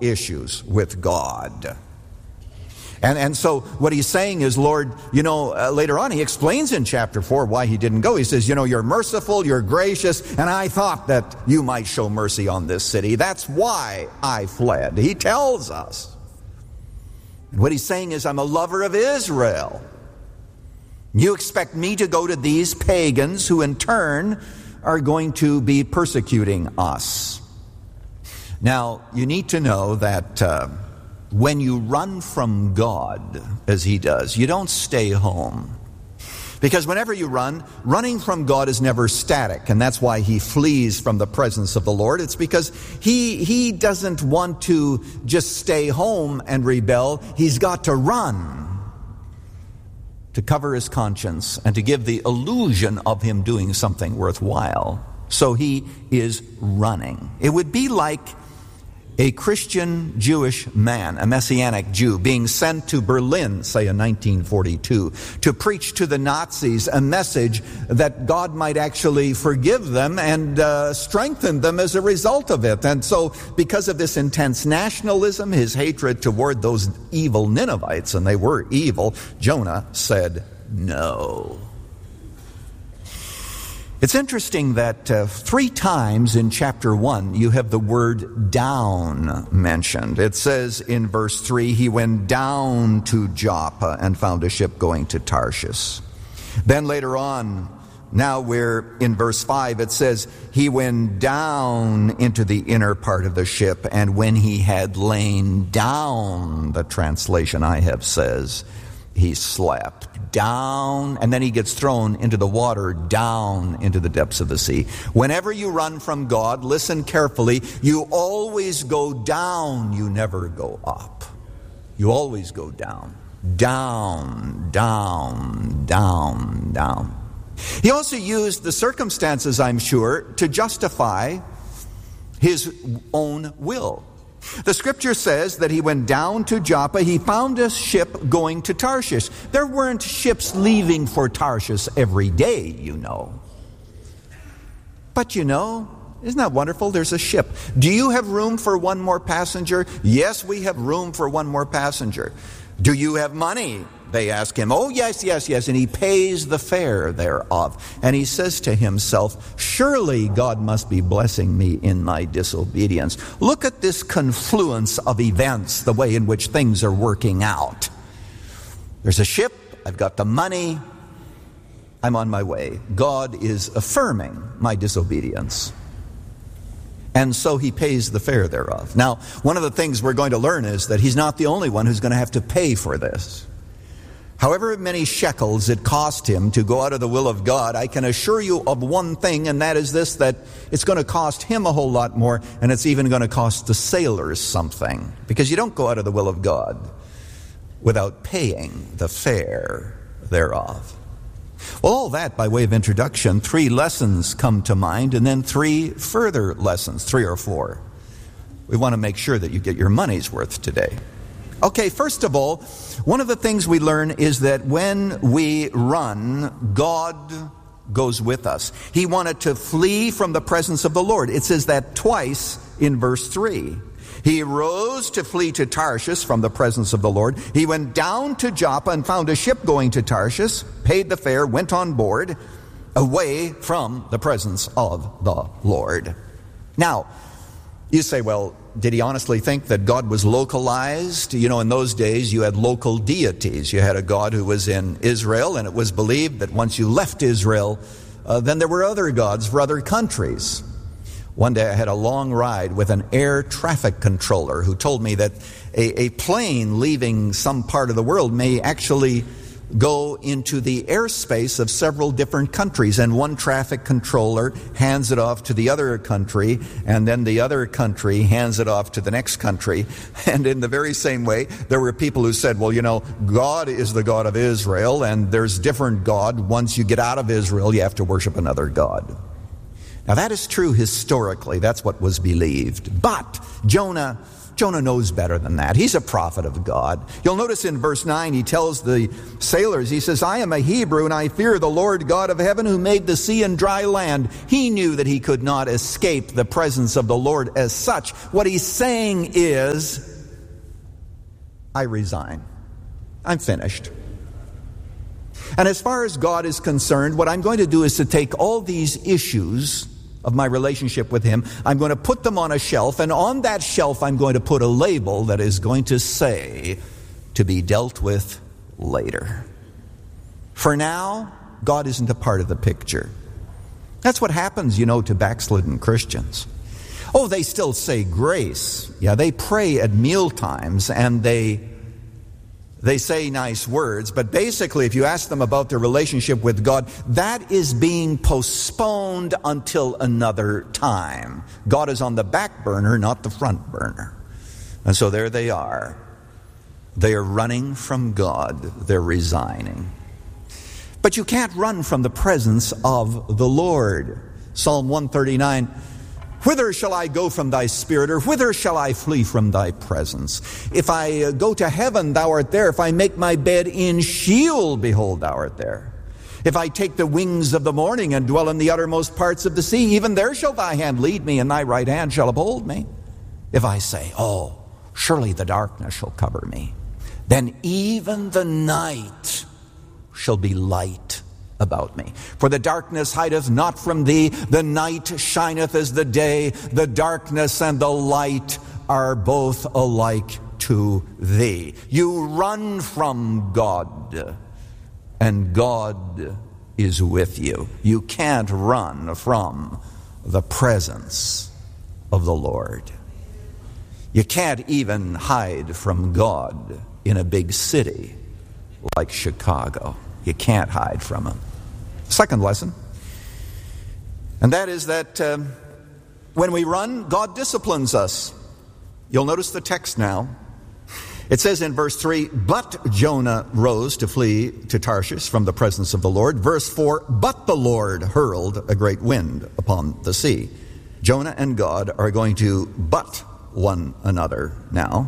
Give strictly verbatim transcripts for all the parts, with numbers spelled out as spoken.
issues with God. And and so what he's saying is, Lord, you know, uh, later on he explains in chapter four why he didn't go. He says, you know, you're merciful, you're gracious, and I thought that you might show mercy on this city. That's why I fled. He tells us. And what he's saying is, I'm a lover of Israel. You expect me to go to these pagans who in turn are going to be persecuting us. Now, you need to know that uh, when you run from God, as he does, you don't stay home. Because whenever you run, running from God is never static. And that's why he flees from the presence of the Lord. It's because he, he doesn't want to just stay home and rebel. He's got to run to cover his conscience and to give the illusion of him doing something worthwhile. So he is running. It would be like a Christian Jewish man, a Messianic Jew, being sent to Berlin, say in nineteen forty-two, to preach to the Nazis a message that God might actually forgive them and uh, strengthen them as a result of it. And so, because of this intense nationalism, his hatred toward those evil Ninevites, and they were evil, Jonah said no. It's interesting that uh, three times in chapter one you have the word down mentioned. It says in verse three, he went down to Joppa and found a ship going to Tarshish. Then later on, now we're in verse five, it says, he went down into the inner part of the ship, and when he had lain down, the translation I have says, he slept. Down, and then he gets thrown into the water, down into the depths of the sea. Whenever you run from God, listen carefully, you always go down, you never go up. You always go down. Down, down, down, down. He also used the circumstances, I'm sure, to justify his own will. The scripture says that he went down to Joppa. He found a ship going to Tarshish. There weren't ships leaving for Tarshish every day, you know. But you know, isn't that wonderful? There's a ship. Do you have room for one more passenger? Yes, we have room for one more passenger. Do you have money? They ask him. Oh, yes, yes, yes. And he pays the fare thereof. And he says to himself, surely God must be blessing me in my disobedience. Look at this confluence of events, the way in which things are working out. There's a ship. I've got the money. I'm on my way. God is affirming my disobedience. And so he pays the fare thereof. Now, one of the things we're going to learn is that he's not the only one who's going to have to pay for this. However many shekels it cost him to go out of the will of God, I can assure you of one thing, and that is this, that it's going to cost him a whole lot more, and it's even going to cost the sailors something. Because you don't go out of the will of God without paying the fare thereof. Well, all that by way of introduction, three lessons come to mind, and then three further lessons, three or four. We want to make sure that you get your money's worth today. Okay, first of all, one of the things we learn is that when we run, God goes with us. He wanted to flee from the presence of the Lord. It says that twice in verse three. He rose to flee to Tarshish from the presence of the Lord. He went down to Joppa and found a ship going to Tarshish, paid the fare, went on board, away from the presence of the Lord. Now, you say, well, did he honestly think that God was localized? You know, in those days, you had local deities. You had a God who was in Israel, and it was believed that once you left Israel, uh, then there were other gods for other countries. One day I had a long ride with an air traffic controller who told me that a, a plane leaving some part of the world may actually go into the airspace of several different countries, and one traffic controller hands it off to the other country, and then the other country hands it off to the next country. And in the very same way, there were people who said, well, you know, God is the God of Israel, and there's different God. Once you get out of Israel, you have to worship another God. Now that is true historically. That's what was believed. But Jonah Jonah knows better than that. He's a prophet of God. You'll notice in verse nine, he tells the sailors, he says, I am a Hebrew, and I fear the Lord God of heaven who made the sea and dry land. He knew that he could not escape the presence of the Lord as such. What he's saying is, I resign. I'm finished. And as far as God is concerned, what I'm going to do is to take all these issues of my relationship with him, I'm going to put them on a shelf, and on that shelf I'm going to put a label that is going to say, to be dealt with later. For now, God isn't a part of the picture. That's what happens, you know, to backslidden Christians. Oh, they still say grace. Yeah, they pray at meal times, and they They say nice words, but basically if you ask them about their relationship with God, that is being postponed until another time. God is on the back burner, not the front burner. And so there they are. They are running from God. They're resigning. But you can't run from the presence of the Lord. Psalm one thirty-nine, whither shall I go from thy spirit, or whither shall I flee from thy presence? If I go to heaven, thou art there. If I make my bed in Sheol, behold, thou art there. If I take the wings of the morning and dwell in the uttermost parts of the sea, even there shall thy hand lead me, and thy right hand shall uphold me. If I say, oh, surely the darkness shall cover me, then even the night shall be light about me. For the darkness hideth not from thee, the night shineth as the day, the darkness and the light are both alike to thee. You run from God, and God is with you. You can't run from the presence of the Lord. You can't even hide from God in a big city like Chicago. You can't hide from him. Second lesson, and that is that um, when we run, God disciplines us. You'll notice the text now. It says in verse three, but Jonah rose to flee to Tarshish from the presence of the Lord. Verse four, but the Lord hurled a great wind upon the sea. Jonah and God are going to butt one another now.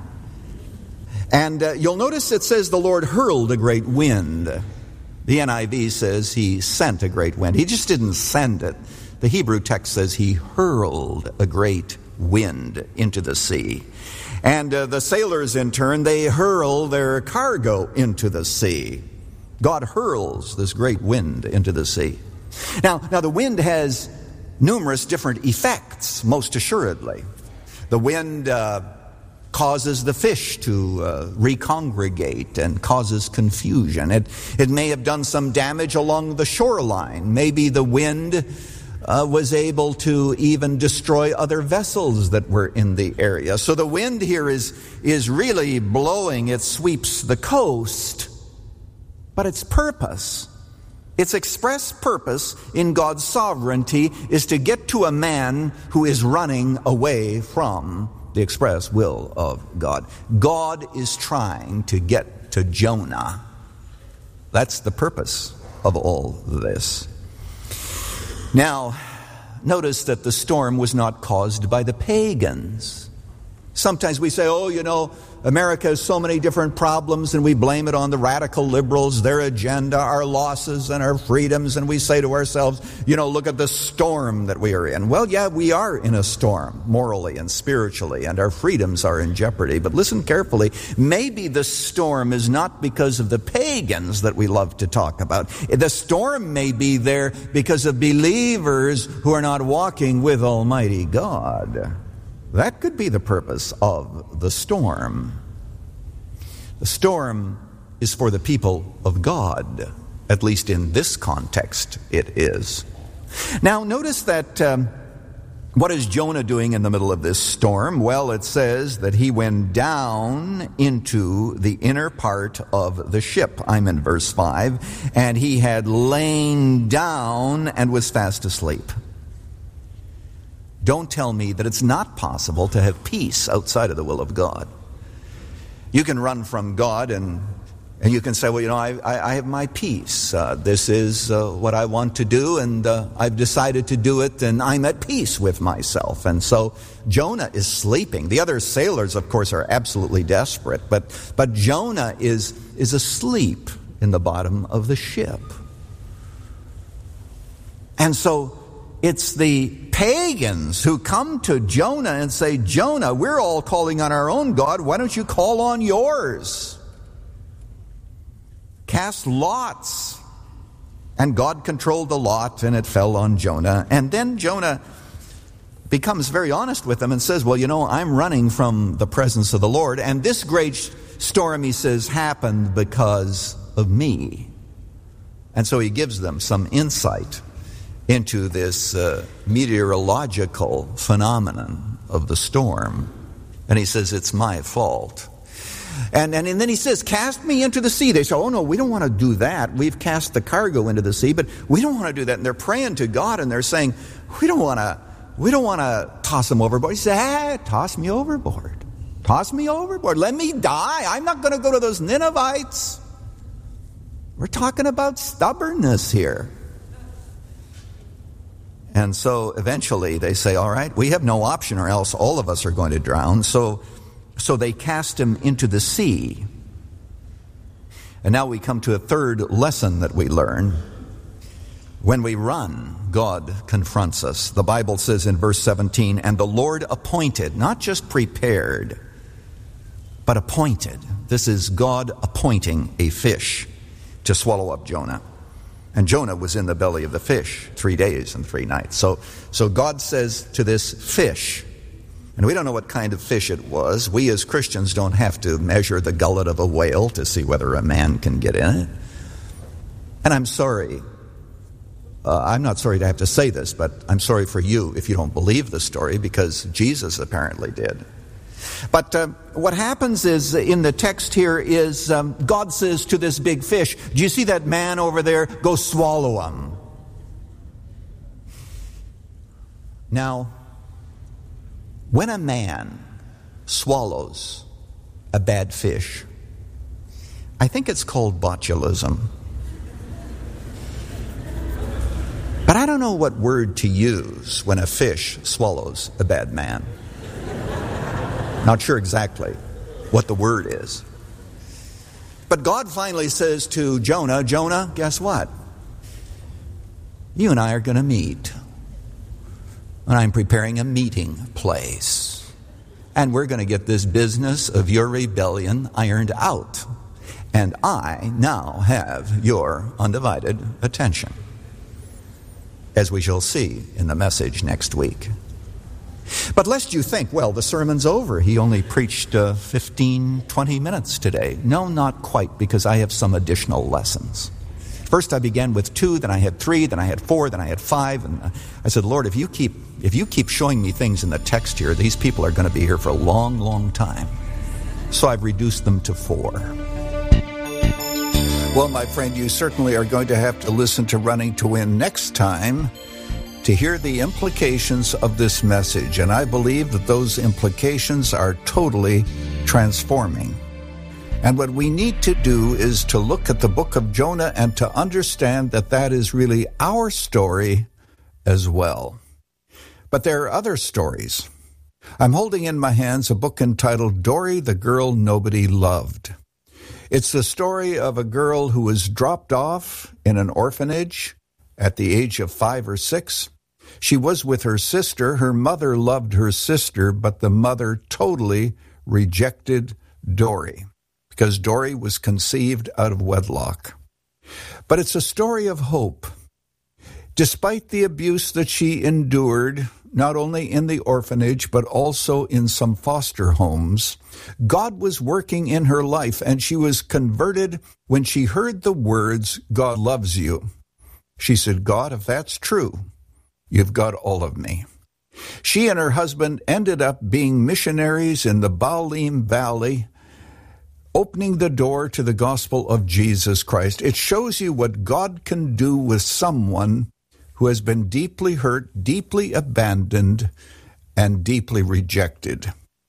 And uh, you'll notice it says the Lord hurled a great wind. The N I V says he sent a great wind. He just didn't send it. The Hebrew text says he hurled a great wind into the sea. And uh, the sailors, in turn, they hurl their cargo into the sea. God hurls this great wind into the sea. Now, now the wind has numerous different effects, most assuredly. The wind uh, causes the fish to uh, recongregate and causes confusion. It, it may have done some damage along the shoreline. Maybe the wind uh, was able to even destroy other vessels that were in the area. So the wind here is, is really blowing. It sweeps the coast. But its purpose, its express purpose in God's sovereignty is to get to a man who is running away from the express will of God. God is trying to get to Jonah. That's the purpose of all this. Now, notice that the storm was not caused by the pagans. Sometimes we say, oh, you know, America has so many different problems, and we blame it on the radical liberals, their agenda, our losses and our freedoms, and we say to ourselves, you know, look at the storm that we are in. Well, yeah, we are in a storm, morally and spiritually, and our freedoms are in jeopardy. But listen carefully, maybe the storm is not because of the pagans that we love to talk about. The storm may be there because of believers who are not walking with Almighty God. That could be the purpose of the storm. The storm is for the people of God. At least in this context, it is. Now, notice that um, what is Jonah doing in the middle of this storm? Well, it says that he went down into the inner part of the ship. I'm in verse five. And he had lain down and was fast asleep. Don't tell me that it's not possible to have peace outside of the will of God. You can run from God and And you can say, well, you know, I, I, I have my peace. Uh, this is uh, what I want to do, and uh, I've decided to do it, and I'm at peace with myself. And so Jonah is sleeping. The other sailors, of course, are absolutely desperate, but but Jonah is is asleep in the bottom of the ship. And so it's the pagans who come to Jonah and say, Jonah, we're all calling on our own God. Why don't you call on yours? Cast lots. And God controlled the lot, and it fell on Jonah. And then Jonah becomes very honest with them and says, well, you know, I'm running from the presence of the Lord, and this great storm, he says, happened because of me. And so he gives them some insight into this uh, meteorological phenomenon of the storm. And he says, it's my fault. And, and and then he says, cast me into the sea. They say, oh no, we don't want to do that. We've cast the cargo into the sea, but we don't want to do that. And they're praying to God, and they're saying, we don't want to we don't want to toss him overboard. He says, ah, toss me overboard. Toss me overboard. Let me die. I'm not going to go to those Ninevites. We're talking about stubbornness here. And so eventually they say, all right, we have no option, or else all of us are going to drown. So So they cast him into the sea. And now we come to a third lesson that we learn. When we run, God confronts us. The Bible says in verse seventeen, and the Lord appointed, not just prepared, but appointed. This is God appointing a fish to swallow up Jonah. And Jonah was in the belly of the fish three days and three nights. So, so God says to this fish, and we don't know what kind of fish it was. We as Christians don't have to measure the gullet of a whale to see whether a man can get in it. And I'm sorry. Uh, I'm not sorry to have to say this, but I'm sorry for you if you don't believe the story, because Jesus apparently did. But uh, what happens is, in the text here, is um, God says to this big fish, do you see that man over there? Go swallow him. Now, when a man swallows a bad fish, I think it's called botulism. But I don't know what word to use when a fish swallows a bad man. Not sure exactly what the word is. But God finally says to Jonah, Jonah, guess what? You and I are going to meet. And I'm preparing a meeting place. And we're going to get this business of your rebellion ironed out. And I now have your undivided attention, as we shall see in the message next week. But lest you think, well, the sermon's over. He only preached uh, fifteen, twenty minutes today. No, not quite, because I have some additional lessons. First I began with two, then I had three, then I had four, then I had five. And I said, Lord, if you keep if you keep showing me things in the text here, these people are going to be here for a long, long time. So I've reduced them to four. Well, my friend, you certainly are going to have to listen to Running to Win next time to hear the implications of this message. And I believe that those implications are totally transforming. And what we need to do is to look at the book of Jonah and to understand that that is really our story as well. But there are other stories. I'm holding in my hands a book entitled Dory, the Girl Nobody Loved. It's the story of a girl who was dropped off in an orphanage at the age of five or six. She was with her sister. Her mother loved her sister, but the mother totally rejected Dory, because Dory was conceived out of wedlock. But it's a story of hope. Despite the abuse that she endured, not only in the orphanage, but also in some foster homes, God was working in her life, and she was converted when she heard the words, God loves you. She said, God, if that's true, you've got all of me. She and her husband ended up being missionaries in the Baalim Valley, opening the door to the gospel of Jesus Christ. It shows you what God can do with someone who has been deeply hurt, deeply abandoned, and deeply rejected.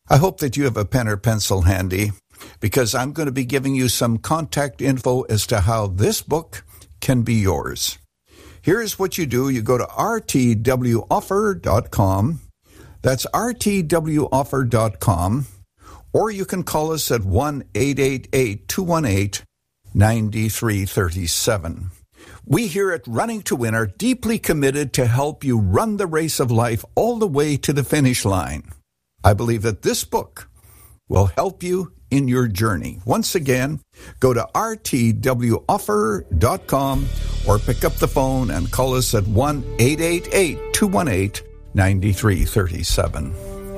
I hope that you have a pen or pencil handy, because I'm going to be giving you some contact info as to how this book can be yours. Here's what you do. You go to r t w offer dot com. That's r t w offer dot com. Or you can call us at one eight eight eight, two one eight, nine three three seven. We here at Running to Win are deeply committed to help you run the race of life all the way to the finish line. I believe that this book will help you in your journey. Once again, go to r t w offer dot com or pick up the phone and call us at one eight eight eight, two one eight, nine three three seven.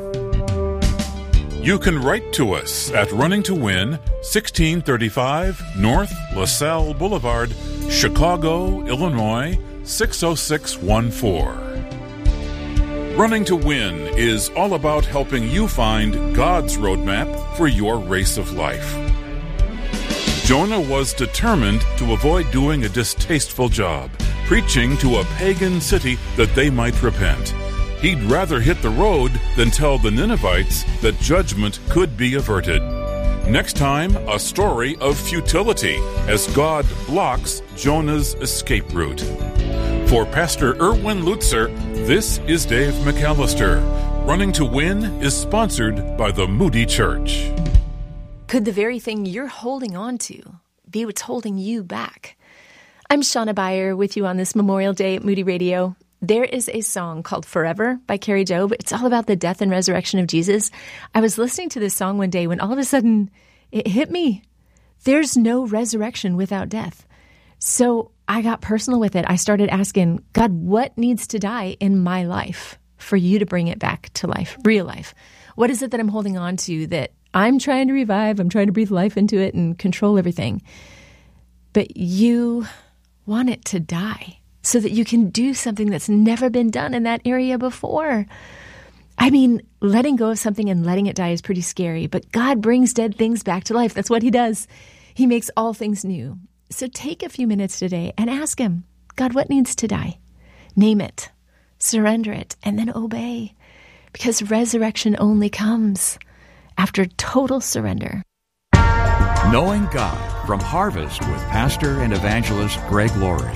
You can write to us at Running to Win, sixteen thirty-five North LaSalle Boulevard, Chicago, Illinois, six oh six one four. Running to Win is all about helping you find God's roadmap for your race of life. Jonah was determined to avoid doing a distasteful job, preaching to a pagan city that they might repent. He'd rather hit the road than tell the Ninevites that judgment could be averted. Next time, a story of futility as God blocks Jonah's escape route. For Pastor Erwin Lutzer, this is Dave McAllister. Running to Win is sponsored by the Moody Church. Could the very thing you're holding on to be what's holding you back? I'm Shauna Beyer with you on this Memorial Day at Moody Radio. There is a song called Forever by Carrie Job. It's all about the death and resurrection of Jesus. I was listening to this song one day when all of a sudden it hit me. There's no resurrection without death. So I got personal with it. I started asking, God, what needs to die in my life for you to bring it back to life, real life? What is it that I'm holding on to that I'm trying to revive? I'm trying to breathe life into it and control everything. But you want it to die so that you can do something that's never been done in that area before. I mean, letting go of something and letting it die is pretty scary, but God brings dead things back to life. That's what he does. He makes all things new. So take a few minutes today and ask him, God, what needs to die? Name it, surrender it, and then obey. Because resurrection only comes after total surrender. Knowing God from Harvest with Pastor and Evangelist Greg Laurie.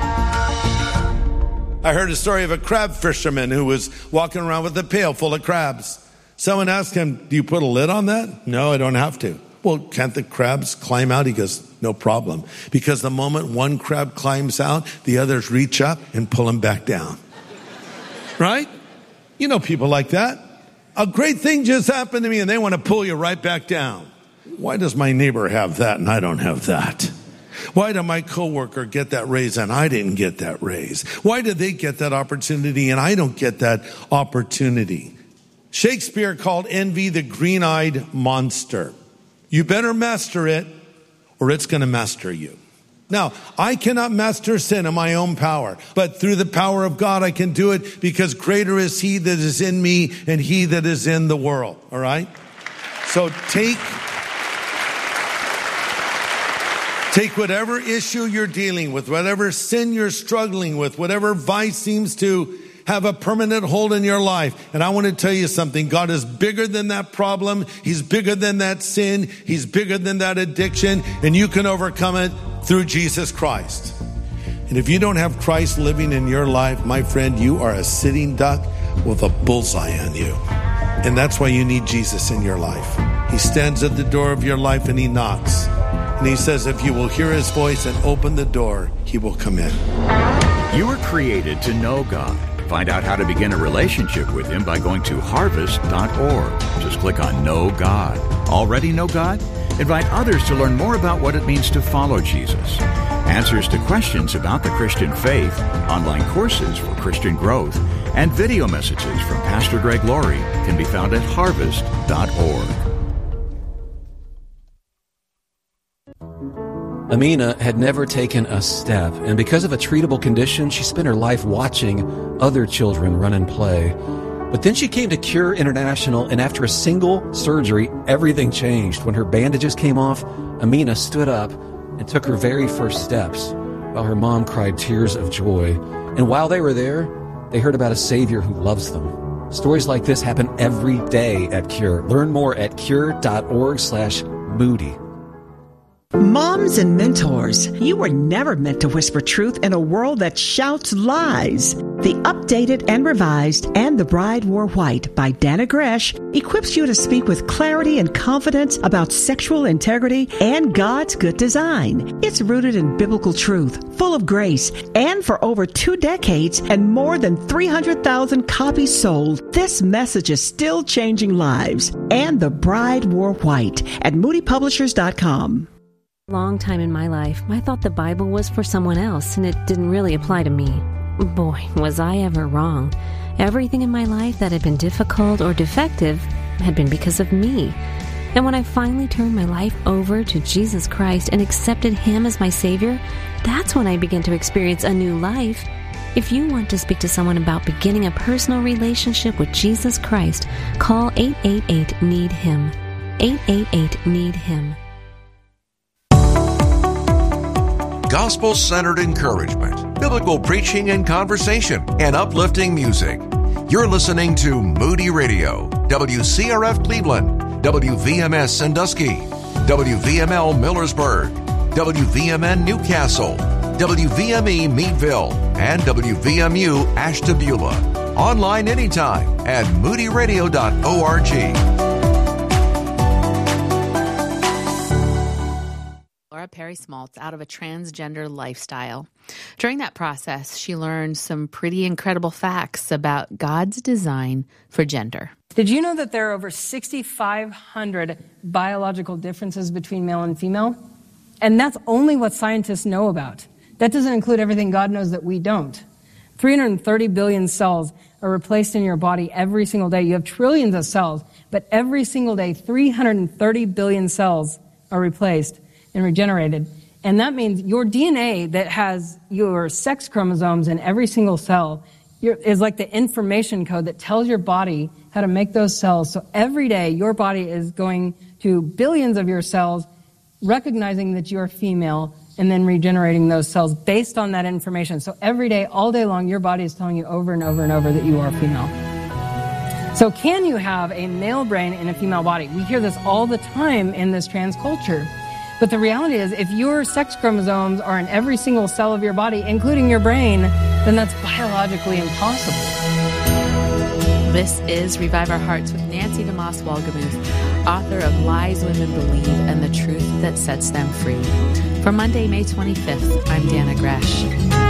I heard a story of a crab fisherman who was walking around with a pail full of crabs. Someone asked him, do you put a lid on that? No, I don't have to. Well, can't the crabs climb out? He goes, no problem. Because the moment one crab climbs out, the others reach up and pull him back down. Right? You know people like that. A great thing just happened to me and they want to pull you right back down. Why does my neighbor have that and I don't have that? Why did my coworker get that raise and I didn't get that raise? Why did they get that opportunity and I don't get that opportunity? Shakespeare called envy the green-eyed monster. You better master it or it's going to master you. Now, I cannot master sin in my own power, but through the power of God, I can do it because greater is he that is in me and he that is in the world. All right? So take, take whatever issue you're dealing with, whatever sin you're struggling with, whatever vice seems to have a permanent hold in your life. And I want to tell you something. God is bigger than that problem. He's bigger than that sin. He's bigger than that addiction. And you can overcome it through Jesus Christ. And if you don't have Christ living in your life, my friend, you are a sitting duck with a bullseye on you. And that's why you need Jesus in your life. He stands at the door of your life and he knocks. And he says, if you will hear his voice and open the door, he will come in. You were created to know God. Find out how to begin a relationship with him by going to harvest dot org. Just click on Know God. Already know God? Invite others to learn more about what it means to follow Jesus. Answers to questions about the Christian faith, online courses for Christian growth, and video messages from Pastor Greg Laurie can be found at harvest dot org. Amina had never taken a step, and because of a treatable condition, she spent her life watching other children run and play. But then she came to Cure International, and after a single surgery, everything changed. When her bandages came off, Amina stood up and took her very first steps, while her mom cried tears of joy. And while they were there, they heard about a Savior who loves them. Stories like this happen every day at Cure. Learn more at cure.org slash moody. Moms and mentors, you were never meant to whisper truth in a world that shouts lies. The updated and revised And the Bride Wore White by Dannah Gresh equips you to speak with clarity and confidence about sexual integrity and God's good design. It's rooted in biblical truth, full of grace, and for over two decades and more than three hundred thousand copies sold, this message is still changing lives. And the Bride Wore White at moody publishers dot com. Long time in my life, I thought the Bible was for someone else and it didn't really apply to me. Boy, was I ever wrong. Everything in my life that had been difficult or defective had been because of me. And when I finally turned my life over to Jesus Christ and accepted Him as my Savior, that's when I began to experience a new life. If you want to speak to someone about beginning a personal relationship with Jesus Christ, call eight eight eight, need him. eight eight eight, need him. Gospel-centered encouragement, biblical preaching and conversation, and uplifting music. You're listening to Moody Radio, W C R F Cleveland, W V M S Sandusky, W V M L Millersburg, W V M N Newcastle, W V M E Meadville, and W V M U Ashtabula. Online anytime at moody radio dot org. Laura Perry Smaltz out of a transgender lifestyle. During that process, she learned some pretty incredible facts about God's design for gender. Did you know that there are over six thousand five hundred biological differences between male and female? And that's only what scientists know about. That doesn't include everything God knows that we don't. three hundred thirty billion cells are replaced in your body every single day. You have trillions of cells, but every single day, three hundred thirty billion cells are replaced and regenerated. And that means your D N A that has your sex chromosomes in every single cell is like the information code that tells your body how to make those cells. So every day, your body is going to billions of your cells, recognizing that you're female, and then regenerating those cells based on that information. So every day, all day long, your body is telling you over and over and over that you are female. So can you have a male brain in a female body? We hear this all the time in this trans culture. But the reality is, if your sex chromosomes are in every single cell of your body, including your brain, then that's biologically impossible. This is Revive Our Hearts with Nancy DeMoss Wolgemuth, author of Lies Women Believe and the Truth That Sets Them Free. For Monday, May twenty-fifth, I'm Dannah Gresh.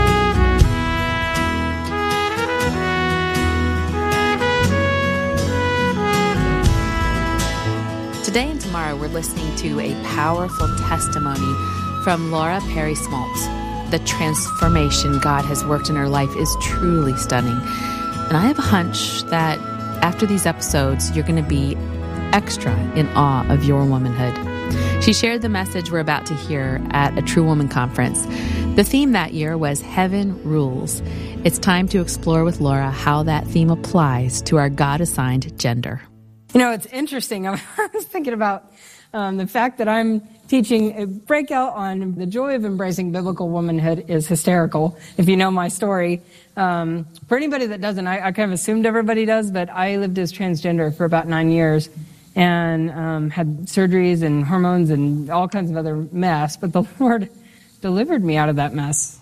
Today and tomorrow, we're listening to a powerful testimony from Laura Perry Smaltz. The transformation God has worked in her life is truly stunning. And I have a hunch that after these episodes, you're going to be extra in awe of your womanhood. She shared the message we're about to hear at a True Woman conference. The theme that year was Heaven Rules. It's time to explore with Laura how that theme applies to our God-assigned gender. You know, it's interesting. I was thinking about um, the fact that I'm teaching a breakout on the joy of embracing biblical womanhood is hysterical, if you know my story. Um, for anybody that doesn't, I, I kind of assumed everybody does, but I lived as transgender for about nine years and um, had surgeries and hormones and all kinds of other mess, but the Lord delivered me out of that mess.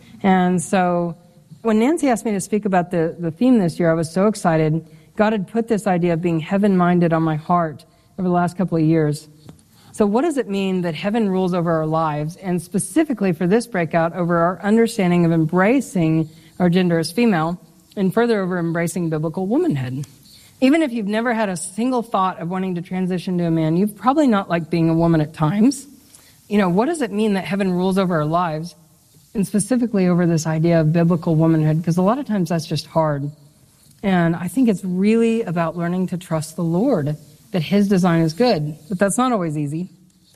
And so when Nancy asked me to speak about the, the theme this year, I was so excited. God had put this idea of being heaven-minded on my heart over the last couple of years. So what does it mean that heaven rules over our lives, and specifically for this breakout, over our understanding of embracing our gender as female, and further over embracing biblical womanhood? Even if you've never had a single thought of wanting to transition to a man, you've probably not liked being a woman at times. You know, what does it mean that heaven rules over our lives, and specifically over this idea of biblical womanhood? Because a lot of times that's just hard. And I think it's really about learning to trust the Lord, that His design is good. But that's not always easy.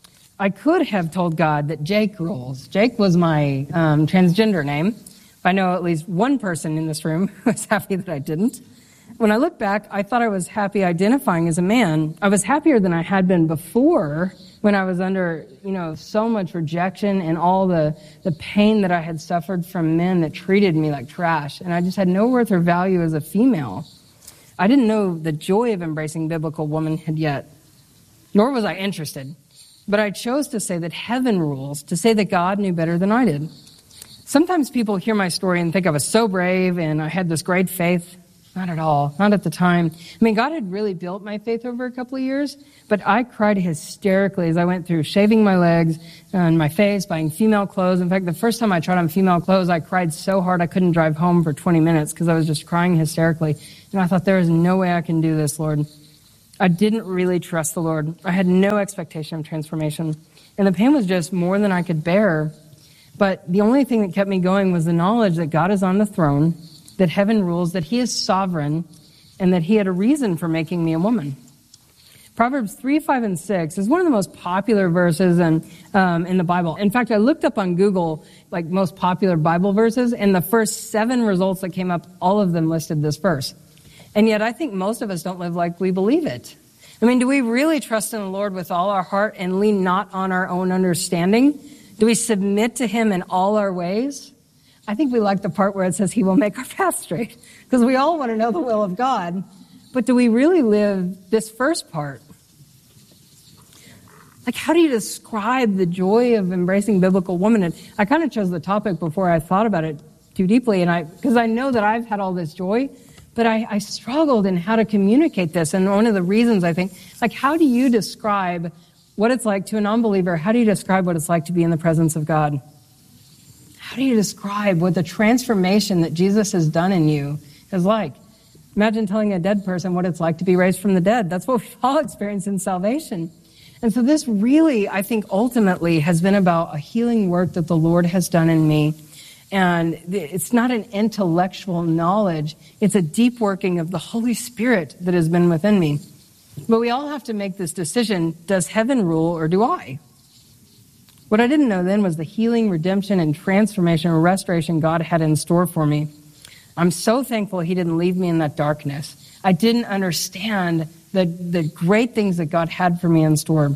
I could have told God that Jake rules. Jake was my um, transgender name. I know at least one person in this room who was happy that I didn't. When I look back, I thought I was happy identifying as a man. I was happier than I had been before, when I was under, you know, so much rejection and all the, the pain that I had suffered from men that treated me like trash. And I just had no worth or value as a female. I didn't know the joy of embracing biblical womanhood yet, nor was I interested. But I chose to say that heaven rules, to say that God knew better than I did. Sometimes people hear my story and think I was so brave and I had this great faith. Not at all. Not at the time. I mean, God had really built my faith over a couple of years, but I cried hysterically as I went through shaving my legs and my face, buying female clothes. In fact, the first time I tried on female clothes, I cried so hard I couldn't drive home for twenty minutes because I was just crying hysterically. And I thought, there is no way I can do this, Lord. I didn't really trust the Lord. I had no expectation of transformation. And the pain was just more than I could bear. But the only thing that kept me going was the knowledge that God is on the throne, that heaven rules, that he is sovereign, and that he had a reason for making me a woman. Proverbs three, five, and six is one of the most popular verses in, um, in the Bible. In fact, I looked up on Google, like, most popular Bible verses, and the first seven results that came up, all of them listed this verse. And yet I think most of us don't live like we believe it. I mean, do we really trust in the Lord with all our heart and lean not on our own understanding? Do we submit to him in all our ways? I think we like the part where it says he will make our path straight, because we all want to know the will of God. But do we really live this first part? Like, how do you describe the joy of embracing biblical womanhood? I kind of chose the topic before I thought about it too deeply, and I because I know that I've had all this joy, but I, I struggled in how to communicate this. And one of the reasons I think, like, how do you describe what it's like to a non-believer? How do you describe what it's like to be in the presence of God? How do you describe what the transformation that Jesus has done in you is like? Imagine telling a dead person what it's like to be raised from the dead. That's what we've all experienced in salvation. And so this really, I think, ultimately has been about a healing work that the Lord has done in me. And it's not an intellectual knowledge. It's a deep working of the Holy Spirit that has been within me. But we all have to make this decision. Does heaven rule or do I? What I didn't know then was the healing, redemption, and transformation and restoration God had in store for me. I'm so thankful he didn't leave me in that darkness. I didn't understand the, the great things that God had for me in store.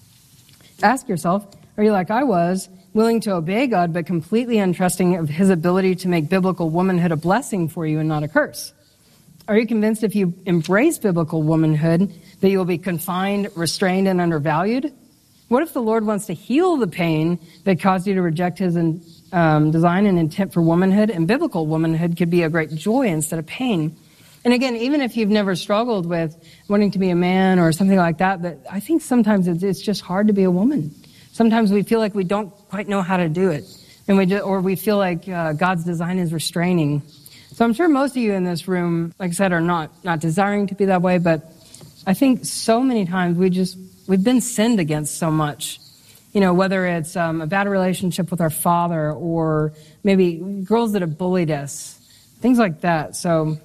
Ask yourself, are you like I was, willing to obey God, but completely untrusting of his ability to make biblical womanhood a blessing for you and not a curse? Are you convinced if you embrace biblical womanhood that you will be confined, restrained, and undervalued? What if the Lord wants to heal the pain that caused you to reject his um, design and intent for womanhood, and biblical womanhood could be a great joy instead of pain? And again, even if you've never struggled with wanting to be a man or something like that, but I think sometimes it's, it's just hard to be a woman. Sometimes we feel like we don't quite know how to do it, and we just, or we feel like uh, God's design is restraining. So I'm sure most of you in this room, like I said, are not not desiring to be that way, but I think so many times we just we've been sinned against so much. You know, whether it's um, a bad relationship with our father, or maybe girls that have bullied us, things like that. So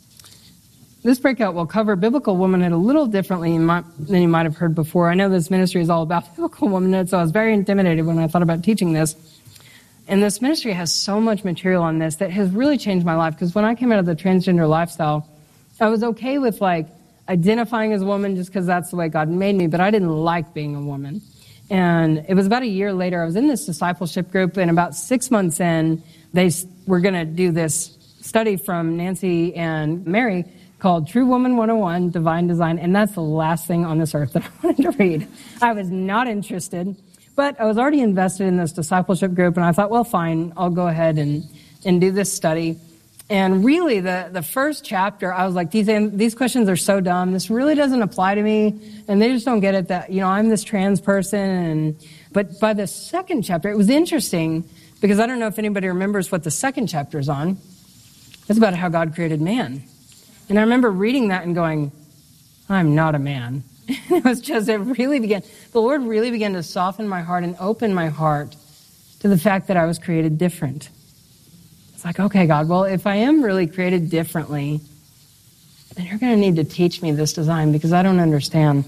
this breakout will cover biblical womanhood a little differently than you might have heard before. I know this ministry is all about biblical womanhood, so I was very intimidated when I thought about teaching this. And this ministry has so much material on this that has really changed my life, because when I came out of the transgender lifestyle, I was okay with, like, identifying as a woman just because that's the way God made me, but I didn't like being a woman. And it was about a year later, I was in this discipleship group, and about six months in, they were going to do this study from Nancy and Mary called True Woman one oh one, Divine Design, and that's the last thing on this earth that I wanted to read. I was not interested, but I was already invested in this discipleship group, and I thought, well, fine, I'll go ahead and, and do this study. And really, the, the first chapter, I was like, these these questions are so dumb. This really doesn't apply to me. And they just don't get it that, you know, I'm this trans person. And But by the second chapter, it was interesting, because I don't know if anybody remembers what the second chapter is on. It's about how God created man. And I remember reading that and going, I'm not a man. It was just, it really began, the Lord really began to soften my heart and open my heart to the fact that I was created different. It's like, okay, God, well, if I am really created differently, then you're going to need to teach me this design, because I don't understand.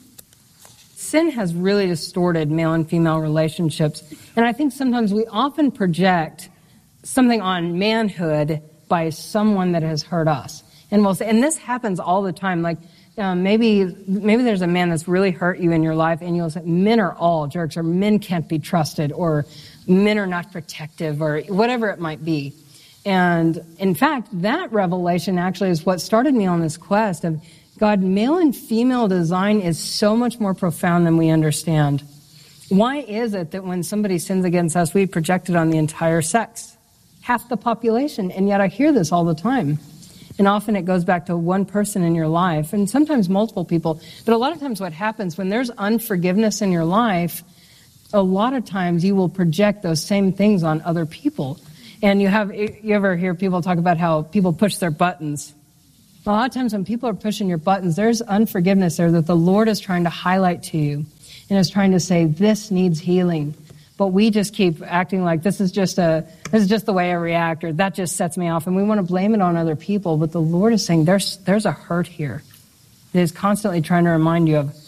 Sin has really distorted male and female relationships. And I think sometimes we often project something on manhood by someone that has hurt us. And we'll say, and this happens all the time. Like, um, maybe maybe there's a man that's really hurt you in your life, and you'll say, men are all jerks, or men can't be trusted, or men are not protective, or whatever it might be. And in fact, that revelation actually is what started me on this quest of God, male and female design is so much more profound than we understand. Why is it that when somebody sins against us, we project it on the entire sex? Half the population. And yet I hear this all the time. And often it goes back to one person in your life, and sometimes multiple people. But a lot of times what happens when there's unforgiveness in your life, a lot of times you will project those same things on other people. And you have, you ever hear people talk about how people push their buttons? A lot of times when people are pushing your buttons, there's unforgiveness there that the Lord is trying to highlight to you and is trying to say, this needs healing. But we just keep acting like this is just a this is just the way I react, or that just sets me off, and we want to blame it on other people. But the Lord is saying there's there's a hurt here that is constantly trying to remind you of.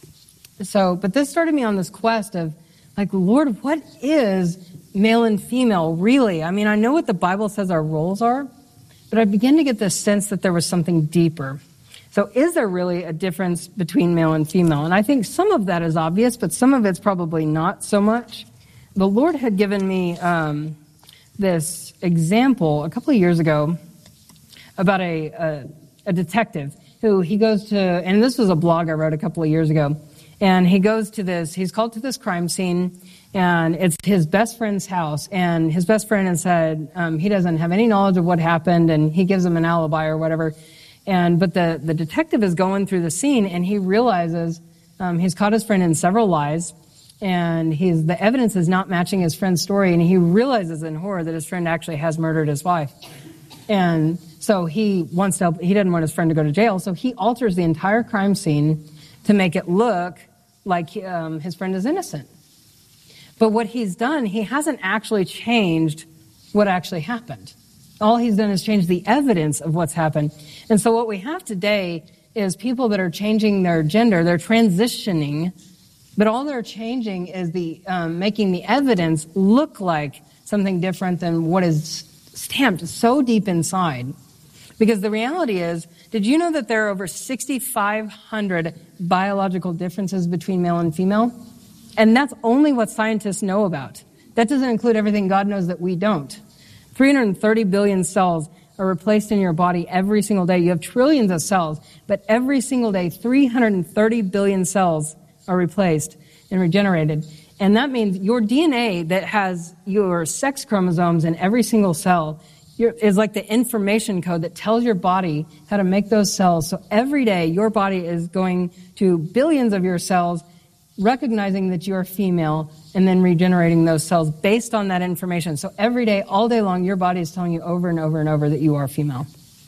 So, but this started me on this quest of, like, Lord, what is male and female really? I mean, I know what the Bible says our roles are, but I began to get this sense that there was something deeper. So is there really a difference between male and female? And I think some of that is obvious, but some of it's probably not so much. The Lord had given me um, this example a couple of years ago about a, a, a detective who he goes to, and this was a blog I wrote a couple of years ago, and he goes to this, he's called to this crime scene, and it's his best friend's house, and his best friend has said um, he doesn't have any knowledge of what happened, and he gives him an alibi or whatever. And but the, the detective is going through the scene, and he realizes um, he's caught his friend in several lies, and he's the evidence is not matching his friend's story, and he realizes in horror that his friend actually has murdered his wife. And so he wants to help, he doesn't want his friend to go to jail, so he alters the entire crime scene to make it look like um, his friend is innocent. But what he's done, he hasn't actually changed what actually happened. All he's done is change the evidence of what's happened. And so what we have today is people that are changing their gender, they're transitioning, but all they're changing is the um, making the evidence look like something different than what is stamped so deep inside. Because the reality is, did you know that there are over six thousand five hundred biological differences between male and female? And that's only what scientists know about. That doesn't include everything God knows that we don't. three hundred thirty billion cells are replaced in your body every single day. You have trillions of cells, but every single day, three hundred thirty billion cells are replaced and regenerated. And that means your D N A that has your sex chromosomes in every single cell is like the information code that tells your body how to make those cells. So every day, your body is going to billions of your cells, recognizing that you're female, and then regenerating those cells based on that information. So every day, all day long, your body is telling you over and over and over that you are female.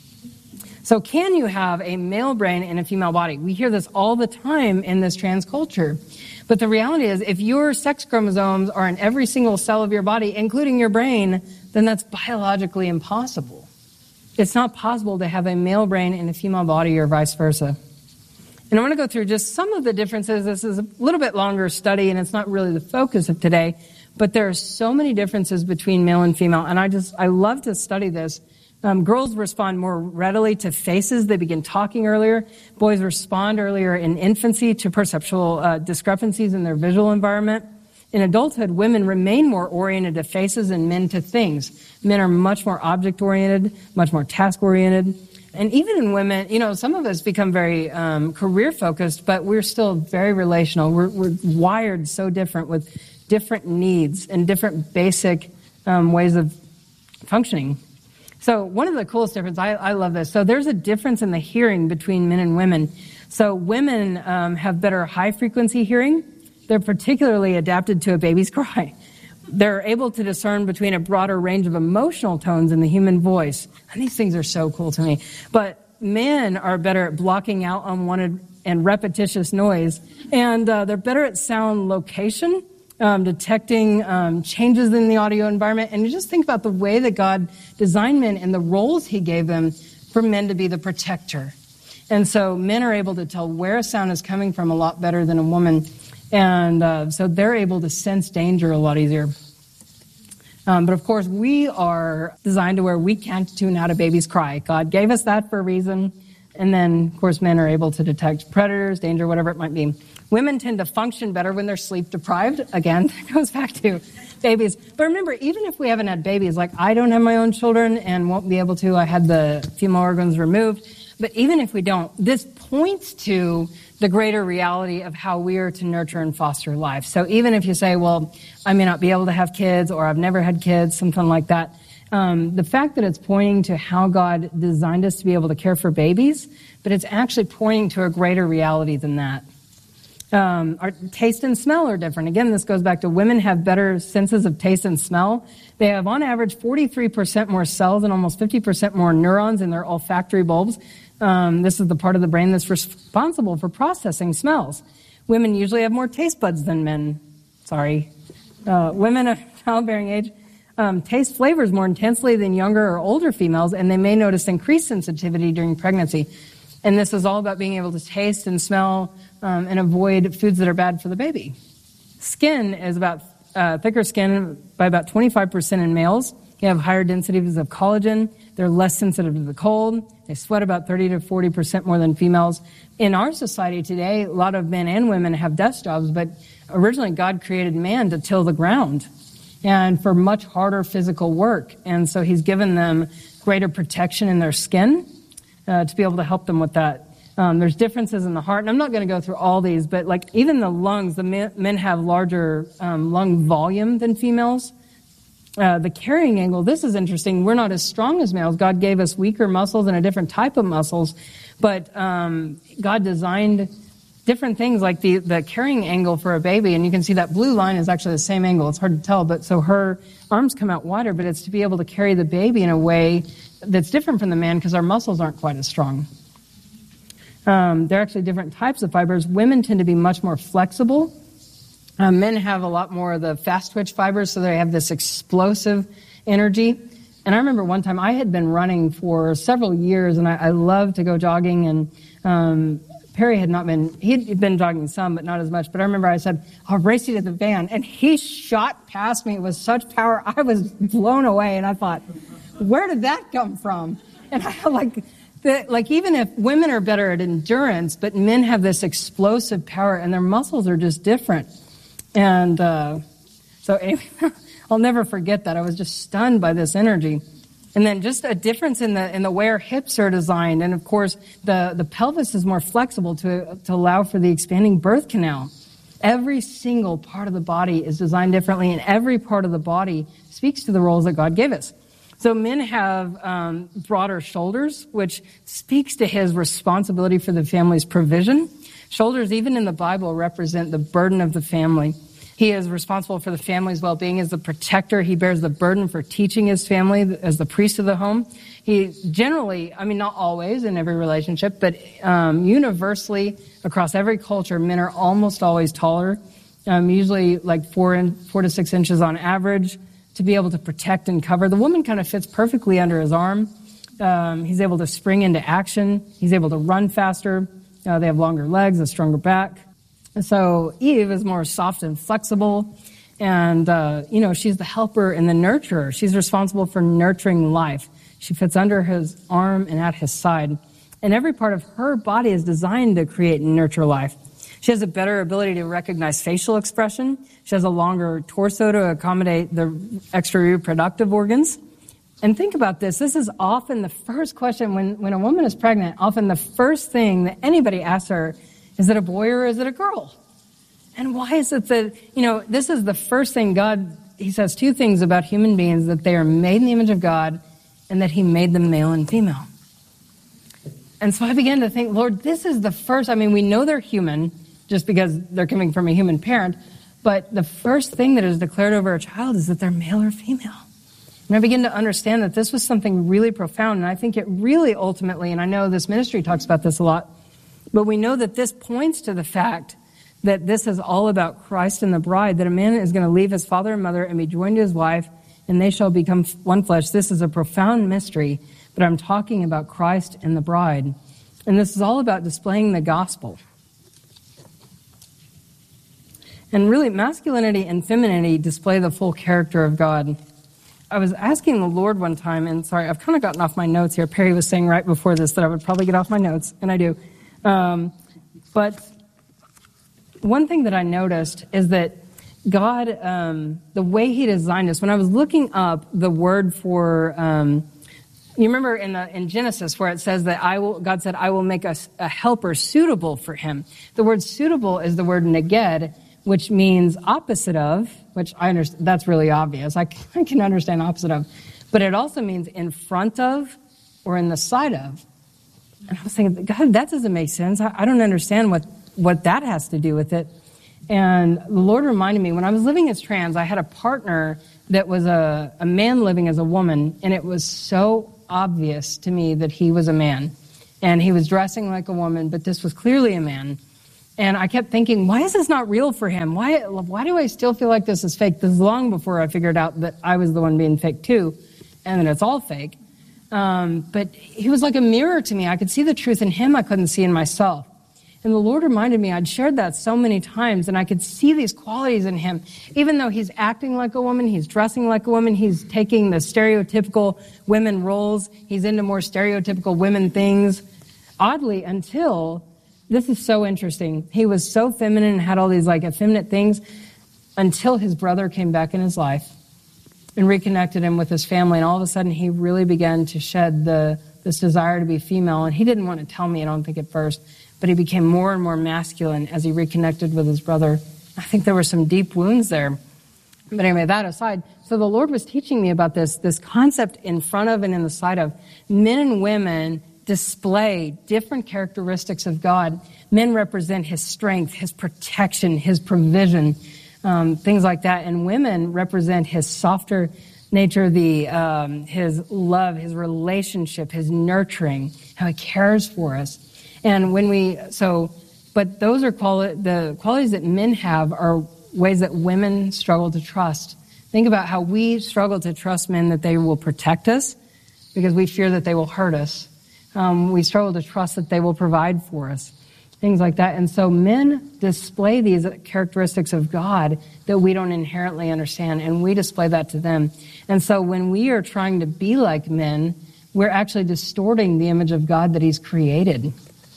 So can you have a male brain in a female body? We hear this all the time in this trans culture. But the reality is, if your sex chromosomes are in every single cell of your body, including your brain, then that's biologically impossible. It's not possible to have a male brain in a female body or vice versa. And I want to go through just some of the differences. This is a little bit longer study, and it's not really the focus of today, but there are so many differences between male and female, and I just, I love to study this. Um, girls respond more readily to faces. They begin talking earlier. Boys respond earlier in infancy to perceptual uh, discrepancies in their visual environment. In adulthood, women remain more oriented to faces and men to things. Men are much more object-oriented, much more task-oriented. And even in women, you know, some of us become very um, career-focused, but we're still very relational. We're, we're wired so different with different needs and different basic um, ways of functioning. So one of the coolest differences, I, I love this. So there's a difference in the hearing between men and women. So women um, have better high-frequency hearing. They're particularly adapted to a baby's cry. They're able to discern between a broader range of emotional tones in the human voice. And these things are so cool to me. But men are better at blocking out unwanted and repetitious noise. And uh, they're better at sound location, um, detecting um, changes in the audio environment. And you just think about the way that God designed men and the roles he gave them for men to be the protector. And so men are able to tell where a sound is coming from a lot better than a woman. And uh, so they're able to sense danger a lot easier. Um, but of course, we are designed to where we can't tune out a baby's cry. God gave us that for a reason. And then, of course, men are able to detect predators, danger, whatever it might be. Women tend to function better when they're sleep deprived. Again, that goes back to babies. But remember, even if we haven't had babies, like I don't have my own children and won't be able to, I had the female organs removed. But even if we don't, this points to the greater reality of how we are to nurture and foster life. So even if you say, well, I may not be able to have kids, or I've never had kids, something like that, um, the fact that it's pointing to how God designed us to be able to care for babies, but it's actually pointing to a greater reality than that. Um, our taste and smell are different. Again, this goes back to women have better senses of taste and smell. They have, on average, forty-three percent more cells and almost fifty percent more neurons in their olfactory bulbs. Um, this is the part of the brain that's responsible for processing smells. Women usually have more taste buds than men. Sorry. Uh, women of childbearing age um, taste flavors more intensely than younger or older females, and they may notice increased sensitivity during pregnancy. And this is all about being able to taste and smell um, and avoid foods that are bad for the baby. Skin is about uh, thicker skin by about twenty-five percent in males. They have higher densities of collagen. They're less sensitive to the cold. They sweat about thirty to forty percent more than females. In our society today, a lot of men and women have desk jobs, but originally God created man to till the ground and for much harder physical work. And so he's given them greater protection in their skin uh, to be able to help them with that. Um, there's differences in the heart, and I'm not going to go through all these, but like even the lungs, the men, men have larger um, lung volume than females. Uh, the carrying angle, this is interesting. We're not as strong as males. God gave us weaker muscles and a different type of muscles, but um, God designed different things like the, the carrying angle for a baby, and you can see that blue line is actually the same angle. It's hard to tell, but so her arms come out wider, but it's to be able to carry the baby in a way that's different from the man because our muscles aren't quite as strong. Um, there are actually different types of fibers. Women tend to be much more flexible. Uh, men have a lot more of the fast twitch fibers, so they have this explosive energy. And I remember one time I had been running for several years, and I, I loved to go jogging, and um, Perry had not been, he'd been jogging some, but not as much. But I remember I said, I'll race you to the van, and he shot past me with such power, I was blown away, and I thought, where did that come from? And I like... The, like even if women are better at endurance, but men have this explosive power and their muscles are just different. And uh, so anyway, I'll never forget that. I was just stunned by this energy. And then just a difference in the in the way our hips are designed. And of course, the, the pelvis is more flexible to, to allow for the expanding birth canal. Every single part of the body is designed differently, and every part of the body speaks to the roles that God gave us. So men have um, broader shoulders, which speaks to his responsibility for the family's provision. Shoulders, even in the Bible, represent the burden of the family. He is responsible for the family's well-being as the protector. He bears the burden for teaching his family as the priest of the home. He generally, I mean, not always in every relationship, but um, universally across every culture, men are almost always taller, um, usually like four, in, four to six inches on average, to be able to protect and cover. The woman kind of fits perfectly under his arm. Um, he's able to spring into action. He's able to run faster. Uh, they have longer legs, a stronger back. And so Eve is more soft and flexible. And, uh, you know, she's the helper and the nurturer. She's responsible for nurturing life. She fits under his arm and at his side. And every part of her body is designed to create and nurture life. She has a better ability to recognize facial expression. She has a longer torso to accommodate the extra reproductive organs. And think about this. This is often the first question when, when a woman is pregnant, often the first thing that anybody asks her, is it a boy or is it a girl? And why is it that, you know, this is the first thing God, he says two things about human beings, that they are made in the image of God and that he made them male and female. And so I began to think, Lord, this is the first, I mean, we know they're human, just because they're coming from a human parent. But the first thing that is declared over a child is that they're male or female. And I begin to understand that this was something really profound. And I think it really ultimately, and I know this ministry talks about this a lot, but we know that this points to the fact that this is all about Christ and the bride, that a man is going to leave his father and mother and be joined to his wife, and they shall become one flesh. This is a profound mystery, but I'm talking about Christ and the bride. And this is all about displaying the gospel. And really, masculinity and femininity display the full character of God. I was asking the Lord one time, and sorry, I've kind of gotten off my notes here. Perry was saying right before this that I would probably get off my notes, and I do. Um, but one thing that I noticed is that God, um, the way He designed us, when I was looking up the word for, um, you remember in the, in Genesis where it says that I will, God said, I will make a, a helper suitable for him. The word suitable is the word neged, which means opposite of, which I understand, that's really obvious. I can, I can understand opposite of. But it also means in front of or in the side of. And I was thinking, God, that doesn't make sense. I, I don't understand what, what that has to do with it. And the Lord reminded me, when I was living as trans, I had a partner that was a, a man living as a woman, and it was so obvious to me that he was a man. And he was dressing like a woman, but this was clearly a man. And I kept thinking, why is this not real for him? Why why do I still feel like this is fake? This is long before I figured out that I was the one being fake too, and that it's all fake. Um, but he was like a mirror to me. I could see the truth in him I couldn't see in myself. And the Lord reminded me, I'd shared that so many times, and I could see these qualities in him. Even though he's acting like a woman, he's dressing like a woman, he's taking the stereotypical women roles, he's into more stereotypical women things. Oddly, until... This is so interesting. He was so feminine and had all these like effeminate things until his brother came back in his life and reconnected him with his family. And all of a sudden he really began to shed the this desire to be female. And he didn't want to tell me, I don't think at first, but he became more and more masculine as he reconnected with his brother. I think there were some deep wounds there. But anyway, that aside, so the Lord was teaching me about this, this concept in front of and in the side of men and women display different characteristics of God. Men represent his strength, his protection, his provision, um, things like that. And women represent his softer nature, the um, his love, his relationship, his nurturing, how he cares for us. And when we, so, but those are quali- the qualities that men have are ways that women struggle to trust. Think about how we struggle to trust men that they will protect us because we fear that they will hurt us. Um, we struggle to trust that they will provide for us, things like that. And so men display these characteristics of God that we don't inherently understand, and we display that to them. And so when we are trying to be like men, we're actually distorting the image of God that he's created.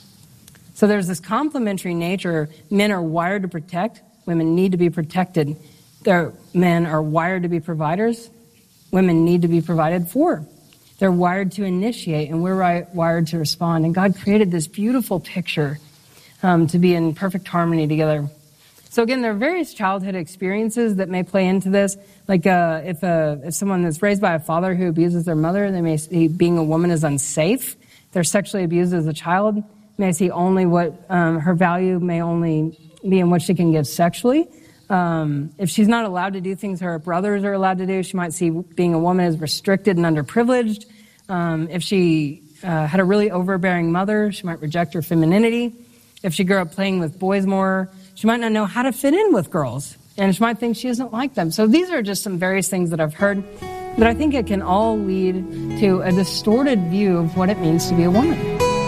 So there's this complementary nature. Men are wired to protect. Women need to be protected. Their men are wired to be providers. Women need to be provided for. They're wired to initiate, and we're wired to respond. And God created this beautiful picture um, to be in perfect harmony together. So again, there are various childhood experiences that may play into this. Like uh, if a, if someone that's raised by a father who abuses their mother, they may see being a woman is unsafe. If they're sexually abused as a child, may see only what um, her value may only be in what she can give sexually. Um, if she's not allowed to do things her brothers are allowed to do, she might see being a woman as restricted and underprivileged. Um, if she uh, had a really overbearing mother, she might reject her femininity. If she grew up playing with boys more, she might not know how to fit in with girls, and she might think she isn't like them. So these are just some various things that I've heard, but I think it can all lead to a distorted view of what it means to be a woman.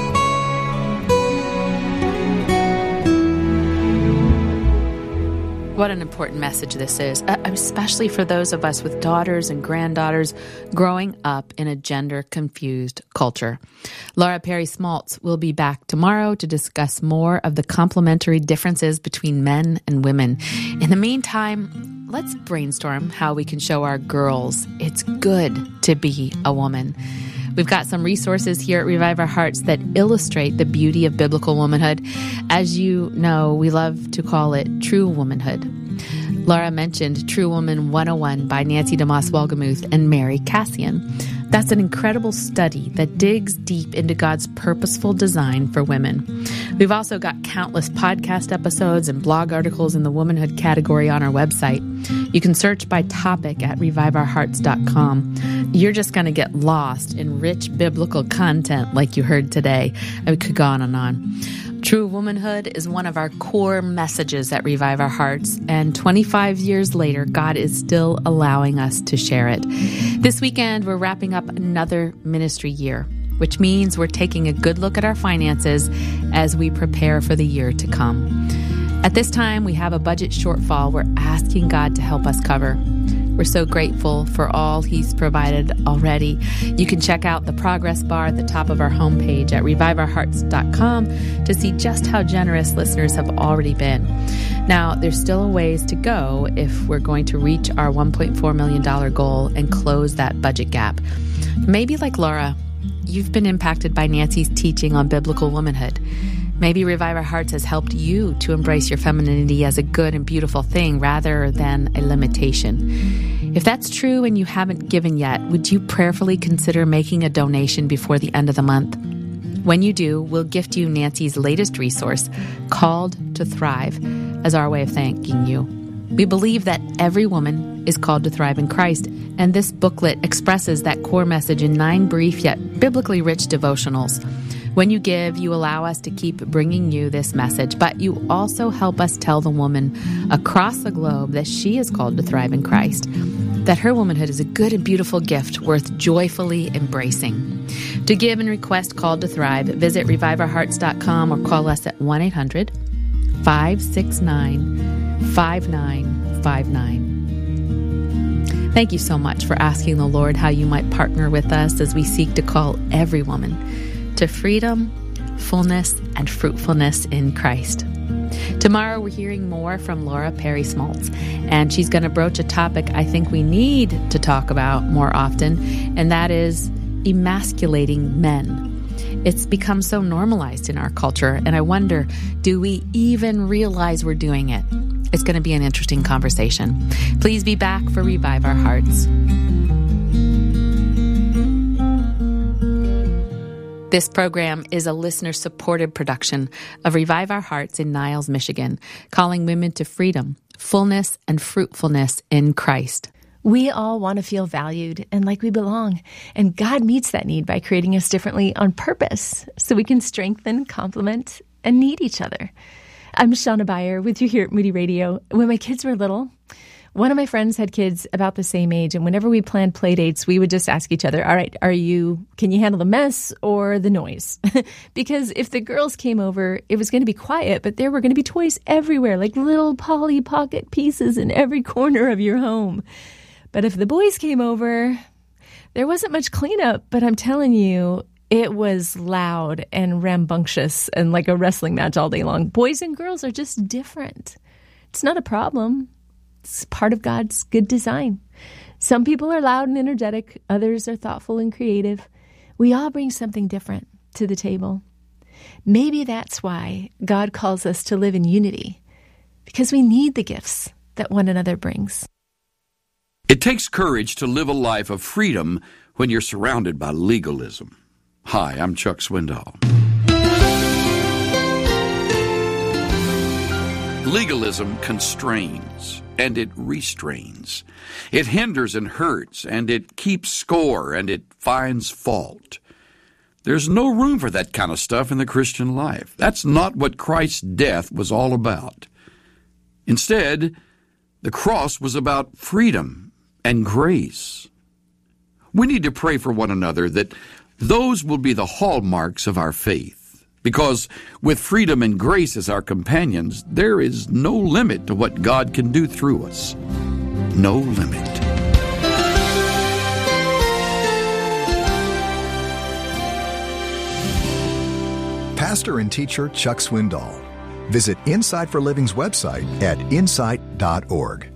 What an important message this is, especially for those of us with daughters and granddaughters growing up in a gender-confused culture. Laura Perry Smaltz will be back tomorrow to discuss more of the complementary differences between men and women. In the meantime, let's brainstorm how we can show our girls it's good to be a woman. We've got some resources here at Revive Our Hearts that illustrate the beauty of biblical womanhood. As you know, we love to call it true womanhood. Laura mentioned True Woman one oh one by Nancy DeMoss Wolgemuth and Mary Cassian. That's an incredible study that digs deep into God's purposeful design for women. We've also got countless podcast episodes and blog articles in the womanhood category on our website. You can search by topic at revive our hearts dot com. You're just going to get lost in rich biblical content like you heard today. I could go on and on. True womanhood is one of our core messages at Revive Our Hearts, and twenty-five years later, God is still allowing us to share it. This weekend, we're wrapping up another ministry year, which means we're taking a good look at our finances as we prepare for the year to come. At this time, we have a budget shortfall we're asking God to help us cover. We're so grateful for all he's provided already. You can check out the progress bar at the top of our homepage at revive our hearts dot com to see just how generous listeners have already been. Now, there's still a ways to go if we're going to reach our one point four million dollars goal and close that budget gap. Maybe like Laura, you've been impacted by Nancy's teaching on biblical womanhood. Maybe Revive Our Hearts has helped you to embrace your femininity as a good and beautiful thing rather than a limitation. If that's true and you haven't given yet, would you prayerfully consider making a donation before the end of the month? When you do, we'll gift you Nancy's latest resource, Called to Thrive, as our way of thanking you. We believe that every woman is called to thrive in Christ, and this booklet expresses that core message in nine brief yet biblically rich devotionals. When you give, you allow us to keep bringing you this message, but you also help us tell the woman across the globe that she is called to thrive in Christ, that her womanhood is a good and beautiful gift worth joyfully embracing. To give and request Called to Thrive, visit revive our hearts dot com or call us at one eight hundred, five six nine, five nine five nine. Thank you so much for asking the Lord how you might partner with us as we seek to call every woman to freedom, fullness, and fruitfulness in Christ. Tomorrow we're hearing more from Laura Perry Smoltz, and she's going to broach a topic I think we need to talk about more often, and that is emasculating men. It's become so normalized in our culture, and I wonder, do we even realize we're doing it? It's going to be an interesting conversation. Please be back for Revive Our Hearts. This program is a listener-supported production of Revive Our Hearts in Niles, Michigan, calling women to freedom, fullness, and fruitfulness in Christ. We all want to feel valued and like we belong, and God meets that need by creating us differently on purpose so we can strengthen, complement, and need each other. I'm Shauna Beyer with you here at Moody Radio. When my kids were little, one of my friends had kids about the same age, and whenever we planned play dates, we would just ask each other, all right, are you, can you handle the mess or the noise? Because if the girls came over, it was going to be quiet, but there were going to be toys everywhere, like little Polly Pocket pieces in every corner of your home. But if the boys came over, there wasn't much cleanup, but I'm telling you, it was loud and rambunctious and like a wrestling match all day long. Boys and girls are just different. It's not a problem. It's part of God's good design. Some people are loud and energetic. Others are thoughtful and creative. We all bring something different to the table. Maybe that's why God calls us to live in unity, because we need the gifts that one another brings. It takes courage to live a life of freedom when you're surrounded by legalism. Hi, I'm Chuck Swindoll. Legalism constrains and it restrains. It hinders and hurts, and it keeps score, and it finds fault. There's no room for that kind of stuff in the Christian life. That's not what Christ's death was all about. Instead, the cross was about freedom and grace. We need to pray for one another that those will be the hallmarks of our faith. Because with freedom and grace as our companions, there is no limit to what God can do through us. No limit. Pastor and teacher Chuck Swindoll. Visit Insight for Living's website at insight dot org.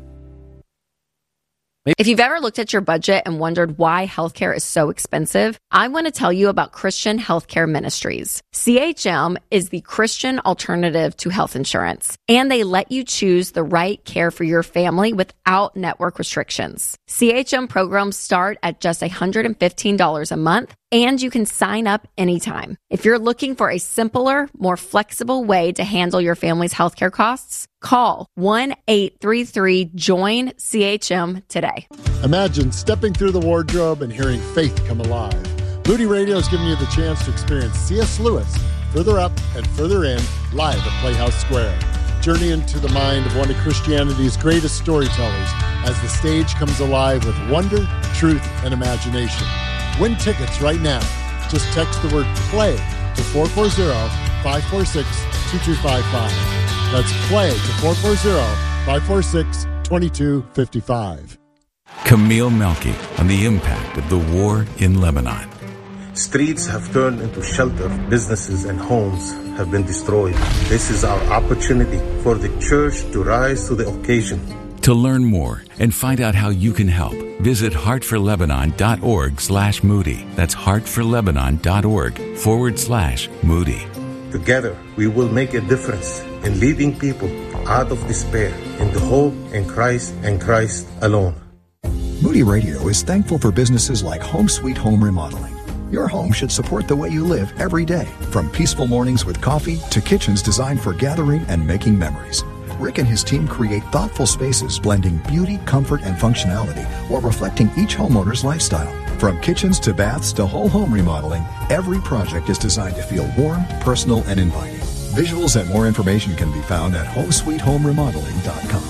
If you've ever looked at your budget and wondered why healthcare is so expensive, I want to tell you about Christian Healthcare Ministries. C H M is the Christian alternative to health insurance, and they let you choose the right care for your family without network restrictions. C H M programs start at just one hundred fifteen dollars a month, and you can sign up anytime. If you're looking for a simpler, more flexible way to handle your family's healthcare costs, call one eight three three join C H M today. Imagine stepping through the wardrobe and hearing faith come alive. Moody Radio is giving you the chance to experience C S Lewis, Further Up and Further In, live at Playhouse Square. Journey into the mind of one of Christianity's greatest storytellers as the stage comes alive with wonder, truth, and imagination. Win tickets right now. Just text the word PLAY to four four zero, five four six, two two five five. That's PLAY to four four zero, five four six, two two five five. Camille Melky on the impact of the war in Lebanon. Streets have turned into shelter. Businesses and homes have been destroyed. This is our opportunity for the church to rise to the occasion. To learn more and find out how you can help, visit heartforlebanon.org slash Moody. That's heartforlebanon.org forward slash Moody. Together, we will make a difference in leading people out of despair into hope in Christ and Christ alone. Moody Radio is thankful for businesses like Home Sweet Home Remodeling. Your home should support the way you live every day, from peaceful mornings with coffee to kitchens designed for gathering and making memories. Rick and his team create thoughtful spaces blending beauty, comfort, and functionality while reflecting each homeowner's lifestyle. From kitchens to baths to whole home remodeling, every project is designed to feel warm, personal, and inviting. Visuals and more information can be found at home sweet home remodeling dot com.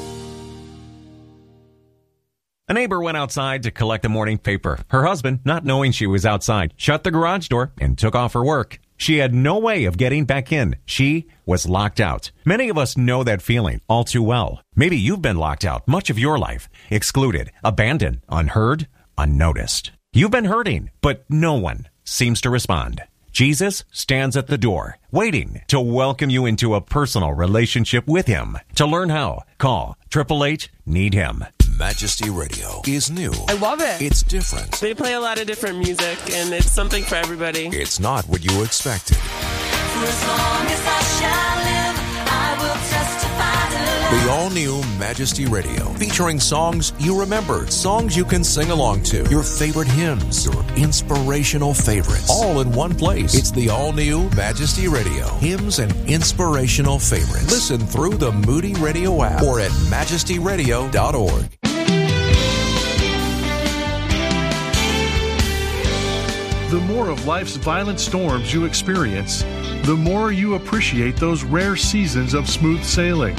A neighbor went outside to collect the morning paper. Her husband, not knowing she was outside, shut the garage door and took off her work. She had no way of getting back in. She was locked out. Many of us know that feeling all too well. Maybe you've been locked out much of your life, excluded, abandoned, unheard, unnoticed. You've been hurting, but no one seems to respond. Jesus stands at the door, waiting to welcome you into a personal relationship with him. To learn how, call eight eight eight, need him. Majesty Radio is new. I love it. It's different. They play a lot of different music, and it's something for everybody. It's not what you expected. For as long as I shall live, I will testify to love. The all-new Majesty Radio, featuring songs you remember, songs you can sing along to, your favorite hymns, your inspirational favorites, all in one place. It's the all-new Majesty Radio, hymns and inspirational favorites. Listen through the Moody Radio app or at majesty radio dot org. The more of life's violent storms you experience, the more you appreciate those rare seasons of smooth sailing.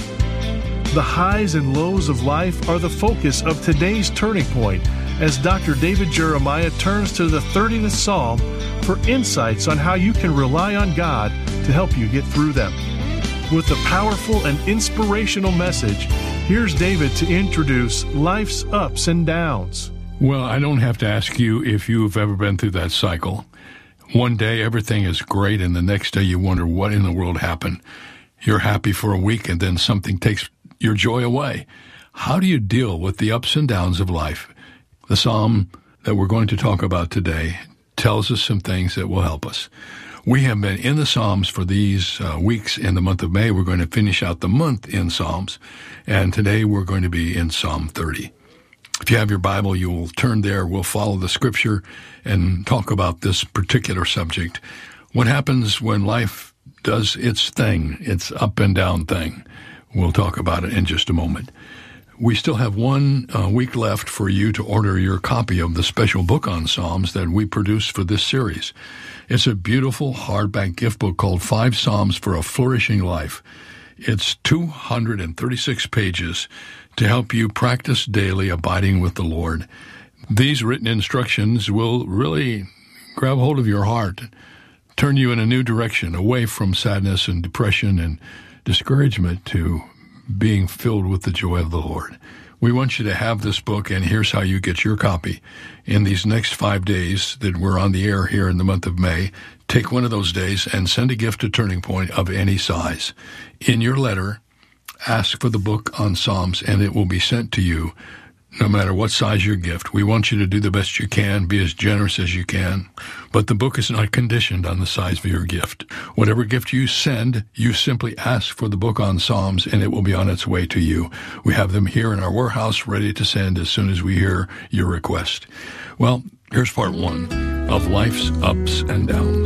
The highs and lows of life are the focus of today's Turning Point as Doctor David Jeremiah turns to the thirtieth Psalm for insights on how you can rely on God to help you get through them. With a powerful and inspirational message, here's David to introduce life's ups and downs. Well, I don't have to ask you if you've ever been through that cycle. One day everything is great, and the next day you wonder what in the world happened. You're happy for a week, and then something takes your joy away. How do you deal with the ups and downs of life? The psalm that we're going to talk about today tells us some things that will help us. We have been in the Psalms for these uh, weeks in the month of May. We're going to finish out the month in Psalms, and today we're going to be in Psalm thirty. If you have your Bible, you will turn there. We'll follow the Scripture and talk about this particular subject. What happens when life does its thing, its up and down thing? We'll talk about it in just a moment. We still have one uh, week left for you to order your copy of the special book on Psalms that we produced for this series. It's a beautiful hardback gift book called Five Psalms for a Flourishing Life. It's two hundred thirty-six pages to help you practice daily abiding with the Lord. These written instructions will really grab hold of your heart, turn you in a new direction, away from sadness and depression and discouragement to being filled with the joy of the Lord. We want you to have this book, and here's how you get your copy. In these next five days that we're on the air here in the month of May, take one of those days and send a gift to Turning Point of any size. In your letter, ask for the book on Psalms, and it will be sent to you no matter what size your gift. We want you to do the best you can, be as generous as you can, but the book is not conditioned on the size of your gift. Whatever gift you send, you simply ask for the book on Psalms, and it will be on its way to you. We have them here in our warehouse ready to send as soon as we hear your request. Well, here's part one of life's ups and downs.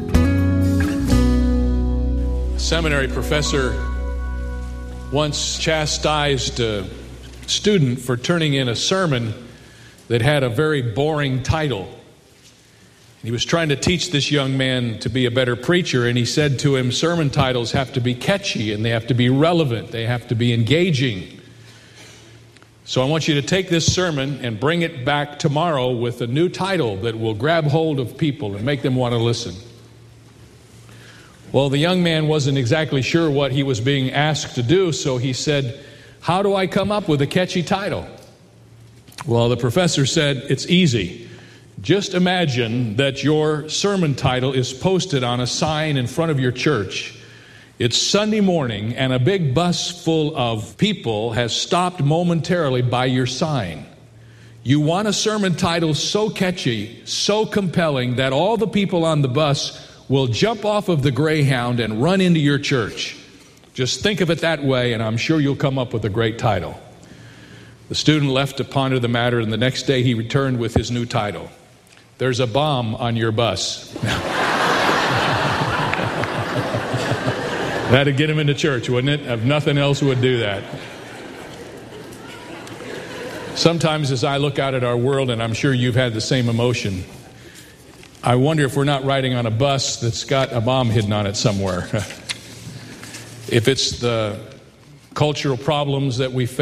A seminary professor once chastised a student for turning in a sermon that had a very boring title. He was trying to teach this young man to be a better preacher, and he said to him, sermon titles have to be catchy, and they have to be relevant, they have to be engaging. So I want you to take this sermon and bring it back tomorrow with a new title that will grab hold of people and make them want to listen. Well, the young man wasn't exactly sure what he was being asked to do, so he said, how do I come up with a catchy title? Well, the professor said, it's easy. Just imagine that your sermon title is posted on a sign in front of your church. It's Sunday morning, and a big bus full of people has stopped momentarily by your sign. You want a sermon title so catchy, so compelling, that all the people on the bus will jump off of the Greyhound and run into your church. Just think of it that way, and I'm sure you'll come up with a great title. The student left to ponder the matter, and the next day he returned with his new title. There's a bomb on your bus. That'd get him into church, wouldn't it? If nothing else would do that. Sometimes as I look out at our world, and I'm sure you've had the same emotion, I wonder if we're not riding on a bus that's got a bomb hidden on it somewhere. If it's the cultural problems that we face,